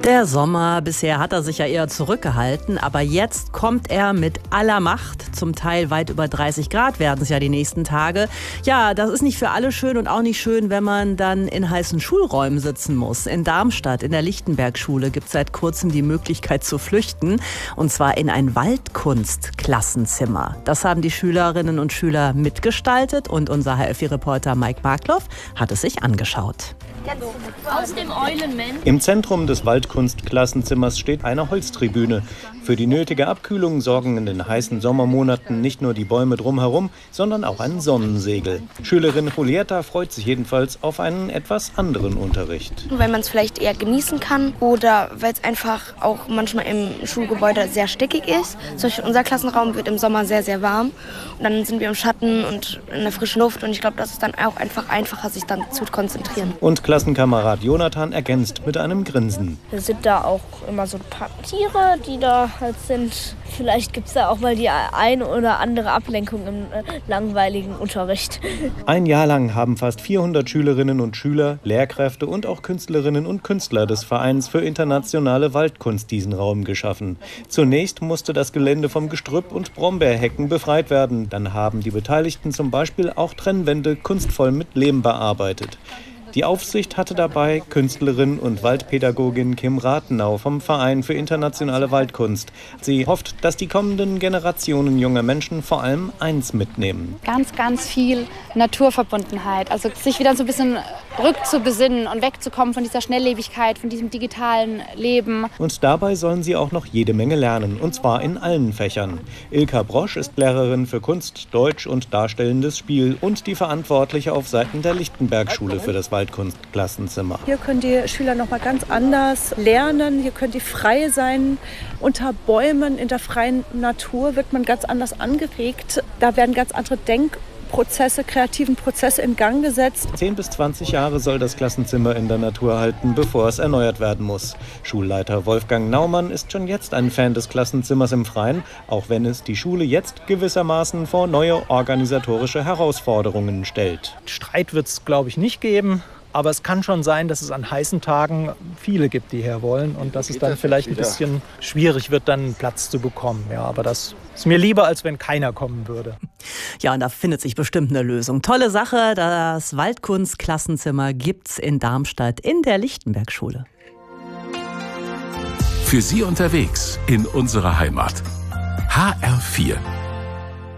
Der Sommer, bisher hat er sich ja eher zurückgehalten, aber jetzt kommt er mit aller Macht. Zum Teil weit über 30 Grad werden es ja die nächsten Tage. Ja, das ist nicht für alle schön und auch nicht schön, wenn man dann in heißen Schulräumen sitzen muss. In Darmstadt, in der Lichtenberg-Schule, gibt es seit kurzem die Möglichkeit zu flüchten. Und zwar in ein Waldkunstklassenzimmer. Das haben die Schülerinnen und Schüler mitgestaltet und unser HFI-Reporter Mike Markloff hat es sich angeschaut. Aus dem Eulenmann. Im Zentrum des Waldkunstklassenzimmers steht eine Holztribüne. Für die nötige Abkühlung sorgen in den heißen Sommermonaten nicht nur die Bäume drumherum, sondern auch ein Sonnensegel. Schülerin Julieta freut sich jedenfalls auf einen etwas anderen Unterricht. Weil man es vielleicht eher genießen kann oder weil es einfach auch manchmal im Schulgebäude sehr stickig ist. Zum Beispiel unser Klassenraum wird im Sommer sehr, sehr warm. Und dann sind wir im Schatten und in der frischen Luft. Und ich glaube, das ist dann auch einfach einfacher, sich dann zu konzentrieren. Und Klassenkamerad Jonathan ergänzt mit einem Grinsen. Wir sind da auch immer so ein paar Tiere, die da halt sind. Vielleicht gibt es da auch mal die eine oder andere Ablenkung im langweiligen Unterricht. Ein Jahr lang haben fast 400 Schülerinnen und Schüler, Lehrkräfte und auch Künstlerinnen und Künstler des Vereins für internationale Waldkunst diesen Raum geschaffen. Zunächst musste das Gelände vom Gestrüpp und Brombeerhecken befreit werden. Dann haben die Beteiligten zum Beispiel auch Trennwände kunstvoll mit Lehm bearbeitet. Die Aufsicht hatte dabei Künstlerin und Waldpädagogin Kim Rathenau vom Verein für internationale Waldkunst. Sie hofft, dass die kommenden Generationen junger Menschen vor allem eins mitnehmen. Ganz viel Naturverbundenheit. Also sich wieder so ein bisschen rückzubesinnen und wegzukommen von dieser Schnelllebigkeit, von diesem digitalen Leben. Und dabei sollen sie auch noch jede Menge lernen, und zwar in allen Fächern. Ilka Brosch ist Lehrerin für Kunst, Deutsch und Darstellendes Spiel und die Verantwortliche auf Seiten der Lichtenberg-Schule für das Waldkunstklassenzimmer. Hier können die Schüler noch mal ganz anders lernen. Hier können die frei sein. Unter Bäumen in der freien Natur wird man ganz anders angeregt. Da werden ganz andere kreativen Prozesse in Gang gesetzt. 10 bis 20 Jahre soll das Klassenzimmer in der Natur halten, bevor es erneuert werden muss. Schulleiter Wolfgang Naumann ist schon jetzt ein Fan des Klassenzimmers im Freien, auch wenn es die Schule jetzt gewissermaßen vor neue organisatorische Herausforderungen stellt. Streit wird es, glaube ich, nicht geben. Aber es kann schon sein, dass es an heißen Tagen viele gibt, die her wollen und dass es dann vielleicht ein bisschen schwierig wird, dann Platz zu bekommen. Ja, aber das ist mir lieber, als wenn keiner kommen würde. Ja, und da findet sich bestimmt eine Lösung. Tolle Sache, das Waldkunstklassenzimmer gibt's in Darmstadt in der Lichtenberg-Schule. Für Sie unterwegs in unserer Heimat. HR4